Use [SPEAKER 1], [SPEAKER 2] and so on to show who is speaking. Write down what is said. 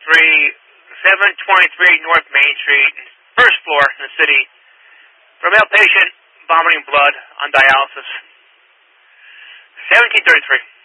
[SPEAKER 1] 723 North Main Street, first floor in the city, for a male patient vomiting blood on dialysis. 1733.